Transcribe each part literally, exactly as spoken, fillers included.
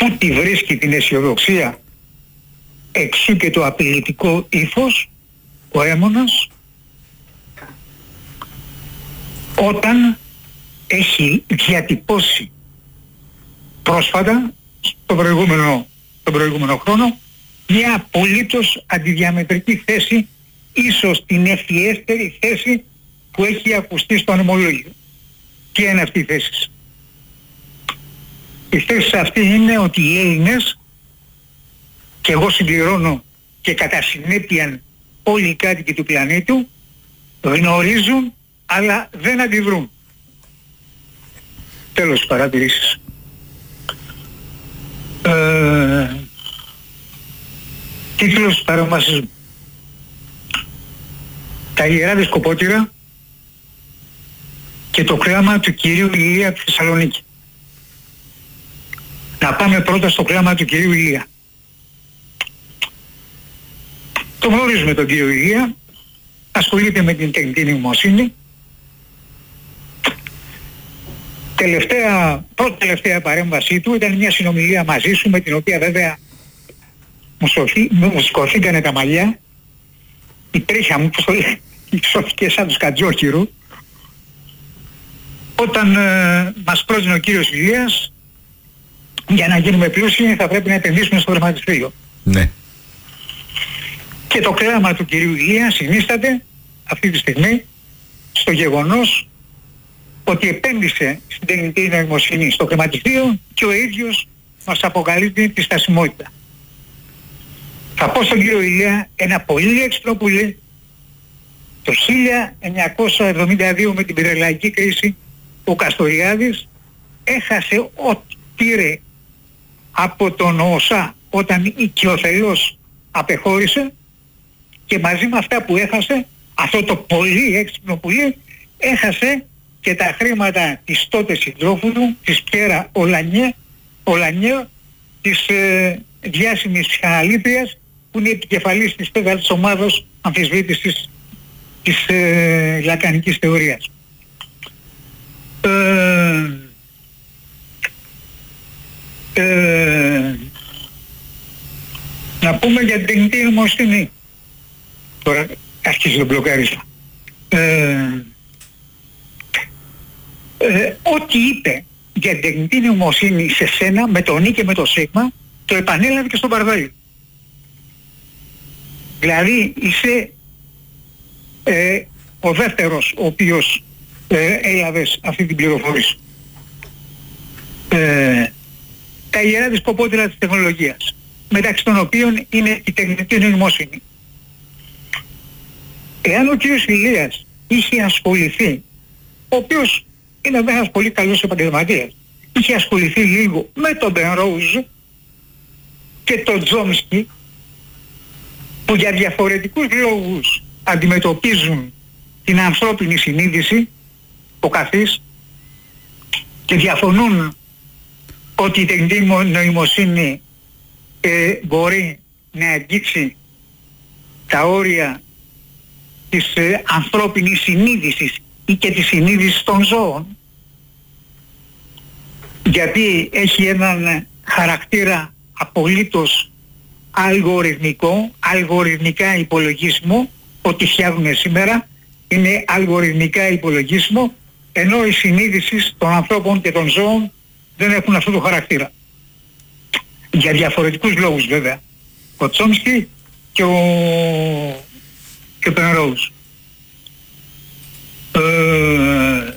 πού τη βρίσκει την αισιοδοξία, εξού και το απειλητικό ύφος, ο Έμονας, όταν έχει διατυπώσει πρόσφατα, στον προηγούμενο, τον προηγούμενο χρόνο, μια απολύτως αντιδιαμετρική θέση, ίσως την ευφιέστερη θέση που έχει ακουστεί στο ανεμολόγιο. Τι είναι αυτή η θέση? Η θέση αυτή είναι ότι οι Έλληνες, και εγώ συμπληρώνω και κατά συνέπεια όλοι οι κάτοικοι του πλανήτου, γνωρίζουν αλλά δεν αντιδρούν. Τέλος της παρατηρήσεις. Ε, τίτλος της παρέμβασης μου. Τα Ιερά Δισκοπότηρα και το κλάμα του κυρίου Ηλία από τη Θεσσαλονίκη. Να πάμε πρώτα στο κλάμα του κυρίου Ηλία. Το γνωρίζουμε τον κύριο Ηλία, ασχολείται με την τεχνητή νοημοσύνη. Τελευταία, πρώτη τελευταία παρέμβασή του ήταν μια συνομιλία μαζί σου, με την οποία βέβαια μου, σωθεί, μου σκοθήκανε τα μαλλιά, η τρίχα μου σώθηκε σαν του Σκατζόχυρου, όταν ε, μας πρότεινε ο κύριος Ηλίας, για να γίνουμε πλούσιοι θα πρέπει να επενδύσουμε στο χρηματιστήριο. Ναι. Και το κλάμα του κυρίου Ηλία συνίσταται αυτή τη στιγμή στο γεγονός ότι επένδυσε στην τεχνητή νοημοσύνη στο χρηματιστήριο και ο ίδιος μας αποκαλύπτει τη στασιμότητα. Θα πω στον κύριο Ηλία ένα πολύ έξυπνο που λέει: το χίλια εννιακόσια εβδομήντα δύο με την πυρελαϊκή κρίση ο Καστοριάδης έχασε ό,τι πήρε από τον ΟΣΑ όταν οικειοθελώς απεχώρησε, και μαζί με αυτά που έχασε, αυτό το πολύ έξυπνο που λέει, έχασε και τα χρήματα της τότε συντρόφου του, της Πιέρα Ολανιέ, Ολανιέ, της ε, διάσημης ψυχαναλήτριας, που είναι επικεφαλής της τέταρτης ομάδος αμφισβήτησης της ε, λακανικής θεωρίας. Ε, ε, να πούμε για την τεχνητή νοημοσύνη. Τώρα αρχίζει το μπλοκάρισμα. Ε, ε, ό,τι είπε για την τεχνητή νοημοσύνη σε σένα, με τον Ι και με το Σίγμα, το επανέλαβε και στον Παρδάλη. Δηλαδή είσαι ε, ο δεύτερος ο οποίος ε, έλαβες αυτή την πληροφορία. Ε, τα Ιερά Δισκοπότηρα της τεχνολογίας, μεταξύ των οποίων είναι η τεχνητή νοημοσύνη. Εάν ο κύριος Ηλίας είχε ασχοληθεί, ο οποίος είναι ένας πολύ καλός επαγγελματίας, είχε ασχοληθεί λίγο με τον Penrose και τον Τζόμσκι, που για διαφορετικούς λόγους αντιμετωπίζουν την ανθρώπινη συνείδηση, ο καθής, και διαφωνούν ότι η τεχνητή νοημοσύνη ε, μπορεί να αγγίξει τα όρια της ε, ανθρώπινης συνείδησης ή και της συνείδησης των ζώων, γιατί έχει έναν χαρακτήρα απολύτως αλγοριθμικό, αλγοριθμικά υπολογίσιμο. Ό,τι φτιάχνουν σήμερα είναι αλγοριθμικά υπολογίσιμο, ενώ η συνείδηση των ανθρώπων και των ζώων δεν έχουν αυτό το χαρακτήρα. Για διαφορετικούς λόγους βέβαια. Ο Τσόμσκι και ο, και ο Penrose. Ε,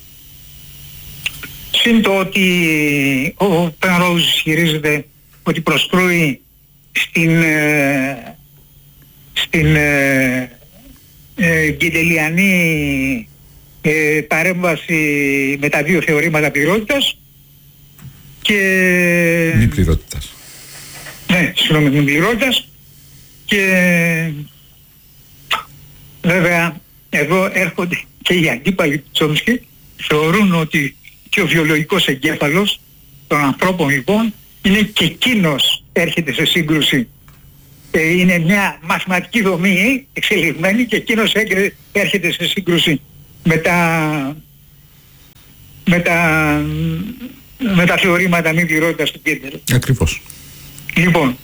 συν το ότι ο Penrose ισχυρίζεται ότι προσκρούει στην, ε, στην ε, ε, γκεντελιανή ε, παρέμβαση με τα δύο θεωρήματα πληρότητας και... Μη πληρότητας. Ναι, συγγνώμη, μη πληρότητας, και βέβαια εδώ έρχονται και οι αντίπαλοι του Τσόμσκι, θεωρούν ότι και ο βιολογικός εγκέφαλος των ανθρώπων λοιπόν είναι και εκείνος έρχεται σε σύγκρουση. Ε, είναι μια μαθηματική δομή εξελιγμένη και εκείνος έρχεται σε σύγκρουση με τα, με τα με τα θεωρήματα μη πληρότητας του Γκέντελ. Ακριβώς. Λοιπόν,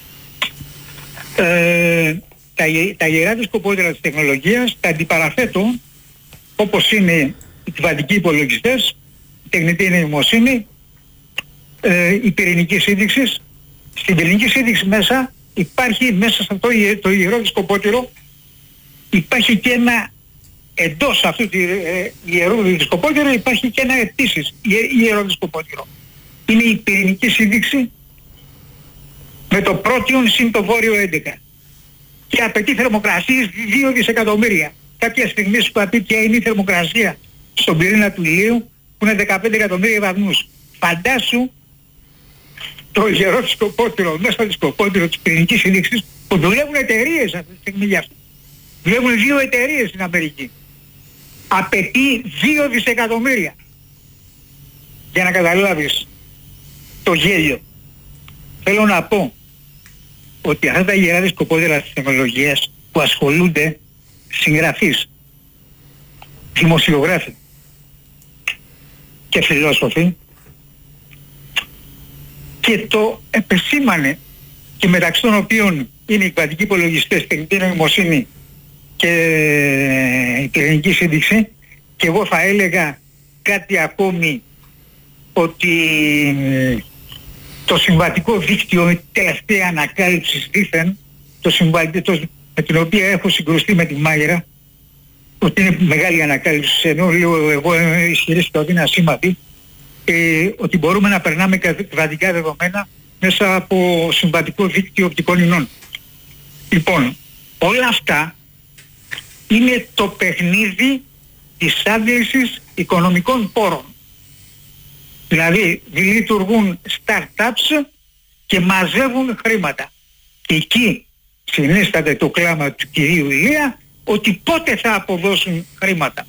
ε, τα, τα ιερά δισκοπότηρα της τεχνολογίας τα αντιπαραθέτω όπως είναι οι κυβαντικοί υπολογιστές, η τεχνητή νοημοσύνη, ε, η πυρηνική σύνδεξη. Στην πυρηνική σύνδεξη μέσα υπάρχει, μέσα σε αυτό το ιερό δισκοπότηρο, υπάρχει και ένα, εντός αυτού του ε, ιερού δισκοπότηρο υπάρχει και ένα επίσης ιερό δισκοπότηρο. Είναι η πυρηνική σύνδεξη με το πρότιον συν το βόρειο έντεκα και απαιτεί θερμοκρασίες δύο δισεκατομμύρια. Κάποια στιγμή σου θα πει ποια είναι η θερμοκρασία στον πυρήνα του ηλίου που είναι δεκαπέντε εκατομμύρια βαθμούς. Φαντάσου το ιερό δισκοπότηρο, μέσα στο δισκοπότηρο της πυρηνικής σύνδεξης που δουλεύουν εταιρείες αυτή τη στιγμή για αυτό. Δουλεύουν δύο εταιρείες στην Αμερική. Απαιτεί δύο δισεκατομμύρια. Για να καταλάβεις το γέλιο. Θέλω να πω ότι αυτά τα ιερά δισκοπότηρα της τεχνολογίας που ασχολούνται συγγραφείς, δημοσιογράφοι και φιλόσοφοι, και το επεσήμανε, και μεταξύ των οποίων είναι οι κβαντικοί υπολογιστές, τεχνητή νοημοσύνη και η πυρηνική σύνδεξη, και εγώ θα έλεγα κάτι ακόμη, ότι το συμβατικό δίκτυο, η τελευταία ανακάλυψη δήθεν, το συμβατικό, με την οποία έχω συγκρουστεί με τη Μάγερα, ότι είναι μεγάλη ανακάλυψη, ενώ λέω εγώ ισχυρίστηκα ότι είναι ασήμαντη, ε, ότι μπορούμε να περνάμε κβαντικά δεδομένα μέσα από συμβατικό δίκτυο οπτικών ινών. Λοιπόν, όλα αυτά είναι το παιχνίδι της άντλησης οικονομικών πόρων. Δηλαδή λειτουργούν startups και μαζεύουν χρήματα. Και εκεί συνίσταται το κλάμα του κυρίου Ηλία, ότι πότε θα αποδώσουν χρήματα.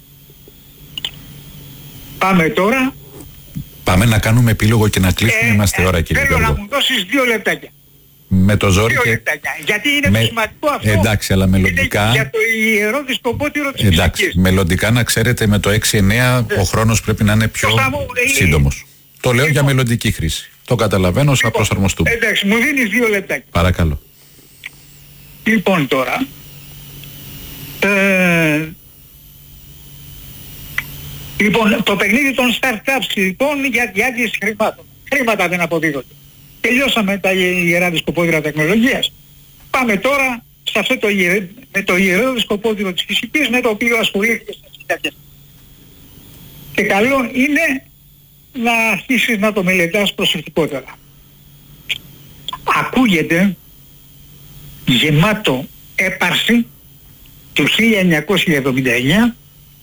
Πάμε τώρα. Πάμε να κάνουμε επίλογο και να κλείσουμε, ε, είμαστε ώρα, κύριε Θέλω Γιώργο. να μου δώσεις δύο λεπτάκια. Με το ζόρι δύο και... λεπτάκια. Γιατί είναι με... το σημαντικό αυτό. Εντάξει, αλλά μελλοντικά... Είναι για το ιερό δισκοπότηρο της Εντάξει, φυσικής. μελλοντικά να ξέρετε με το έξι εννέα ε. ο χρόνος πρέπει να είναι πιο ε, σύντομος. Ε, το λέω λοιπόν, για μελλοντική χρήση. Το καταλαβαίνω, θα λοιπόν, προσαρμοστούμε. Εντάξει, μου δίνεις δύο λεπτάκια. Παρακαλώ. Λοιπόν τώρα... Ε, λοιπόν, το παιχνίδι των startups λοιπόν για διάρκεια χρημάτων. Χρήματα δεν αποδίδονται. Τελειώσαμε τα ιερά δισκοπότηρα τεχνολογίας. Πάμε τώρα σε αυτό το, ιερό, με το ιερό δισκοπότηρο της φυσικής, με το οποίο ασχολήθηκε στις συνταγές. Και καλό είναι να αρχίσεις να το μελετάς προσεκτικότερα. Ακούγεται γεμάτο έπαρση του χίλια εννιακόσια εβδομήντα εννιά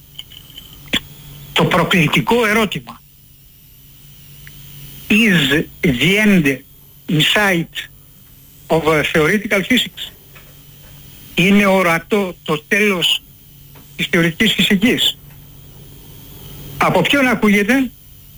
το προκλητικό ερώτημα: Is the end in sight of theoretical physics? Είναι ορατό το τέλος της θεωρητικής φυσικής? Από ποιον ακούγεται?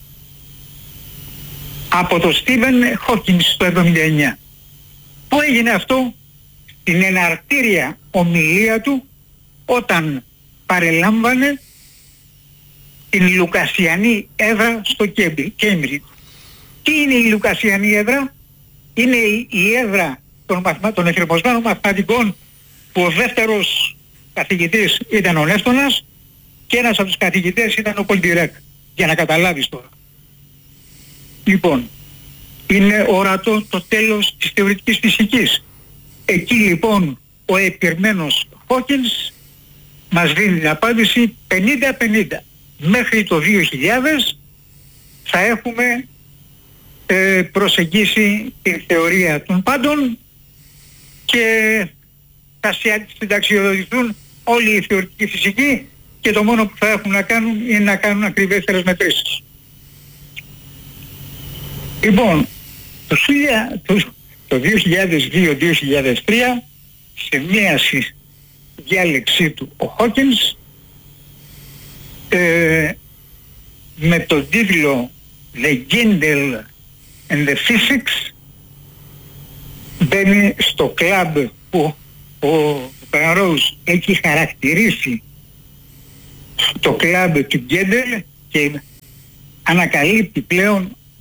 Από τον Στίβεν Χόκινς το εβδομήντα εννιά. Πού έγινε αυτό? Στην εναρτήρια ομιλία του όταν παρελάμβανε την Λουκασιανή έδρα στο Κέμπριτζ. Τι είναι η Λουκασιανή έδρα? Είναι η έδρα των, μαθημα... των εφηρμοσμένων μαθηματικών που ο δεύτερος καθηγητής ήταν ο Νεύτωνας και ένας από τους καθηγητές ήταν ο Πολτιρέκ. Για να καταλάβεις τώρα. Λοιπόν, είναι ορατό το τέλος της θεωρητικής φυσικής. Εκεί λοιπόν ο επιρμένος Χόκινς μας δίνει την απάντηση πενήντα πενήντα. Μέχρι το δύο χιλιάδες θα έχουμε ε, προσεγγίσει την θεωρία των πάντων και θα συνταξιοδοτηθούν όλοι οι θεωρητικοί φυσικοί και το μόνο που θα έχουν να κάνουν είναι να κάνουν ακριβέστερες μετρήσεις. Λοιπόν, το, το, το δύο χιλιάδες δύο δύο χιλιάδες τρία σε μία διάλεξή του ο Χόκινς ε, με τον τίτλο The Gödel and the Physics μπαίνει στο κλαμπ που ο Penrose έχει χαρακτηρίσει το κλαμπ του Gödel και ανακαλύπτει πλέον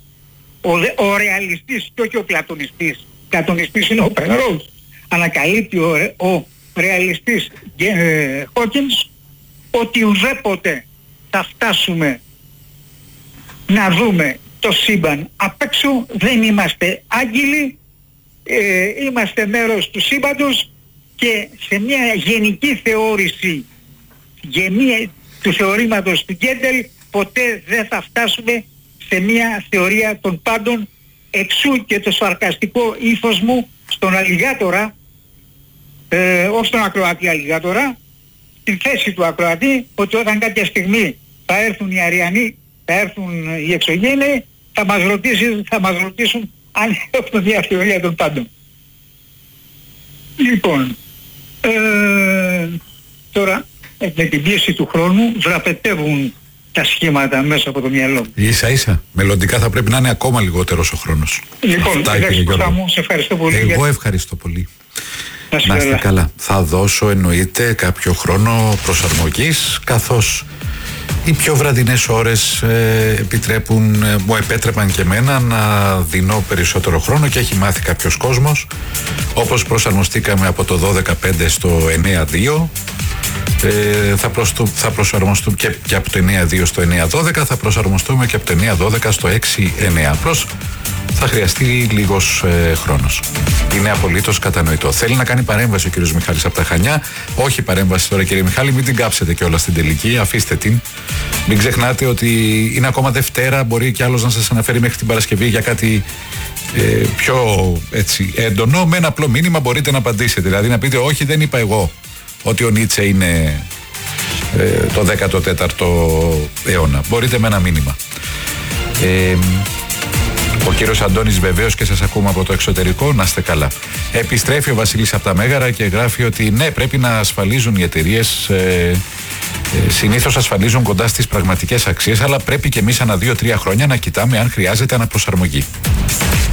ο, ο ρεαλιστής και όχι ο πλατωνιστής. Πλατωνιστής είναι ο Penrose. Ανακαλύπτει ο, ο ρεαλιστής ε, Hawkins ότι ουδέποτε θα φτάσουμε να δούμε το σύμπαν απ' έξω, δεν είμαστε άγγελοι, ε, είμαστε μέρος του σύμπαντος και σε μια γενική θεώρηση γενία, του θεωρήματος του Γκέντελ ποτέ δεν θα φτάσουμε σε μια θεωρία των πάντων, εξού και το σαρκαστικό ύφος μου στον αλιγάτορα, ε, όχι στον ακροατή αλιγάτορα, στην θέση του ακροατή, ότι όταν κάποια στιγμή θα έρθουν οι Αριανοί, θα έρθουν οι εξωγήινοι, θα μας ρωτήσουν, θα μας ρωτήσουν αν έχουμε μια θεωρία των πάντων. Λοιπόν, ε, τώρα με την πίεση του χρόνου δραπετεύουν τα σχήματα μέσα από το μυαλό. Ίσα ίσα. Μελλοντικά θα πρέπει να είναι ακόμα λιγότερος ο χρόνος. Λοιπόν, εντάξει Κωστά μου, σε ευχαριστώ πολύ. Εγώ για... ευχαριστώ πολύ. Να είστε καλά. καλά. Θα δώσω εννοείται κάποιο χρόνο προσαρμογής, καθώς οι πιο βραδινές ώρες ε, επιτρέπουν, ε, μου επέτρεπαν και εμένα να δίνω περισσότερο χρόνο και έχει μάθει κάποιος κόσμος, όπως προσαρμοστήκαμε από το δώδεκα πέντε στο εννέα δύο. Ε, θα, προστου, θα προσαρμοστούμε και, και από το εννέα δύο στο εννέα δώδεκα, θα προσαρμοστούμε και από το εννέα δώδεκα στο έξι εννέα. Απλώς θα χρειαστεί λίγος ε, χρόνος. Είναι απολύτως κατανοητό. Θέλει να κάνει παρέμβαση ο κύριος Μιχάλης από τα Χανιά. Όχι παρέμβαση τώρα, κύριε Μιχάλη, μην την κάψετε κιόλας στην τελική. Αφήστε την. Μην ξεχνάτε ότι είναι ακόμα Δευτέρα. Μπορεί κι άλλος να σας αναφέρει μέχρι την Παρασκευή για κάτι ε, πιο έτσι, έντονο. Με ένα απλό μήνυμα μπορείτε να απαντήσετε. Δηλαδή να πείτε, όχι, δεν είπα εγώ ότι ο Νίτσε είναι ε, το δέκατο τέταρτο αιώνα. Μπορείτε με ένα μήνυμα. Ε, ο κύριος Αντώνης βεβαίως και σας ακούμε από το εξωτερικό, να είστε καλά. Επιστρέφει ο Βασίλης από τα Μέγαρα και γράφει ότι ναι, πρέπει να ασφαλίζουν οι εταιρείες, ε, ε, συνήθως ασφαλίζουν κοντά στις πραγματικές αξίες, αλλά πρέπει και εμείς ανά δύο τρία χρόνια να κοιτάμε αν χρειάζεται αναπροσαρμογή.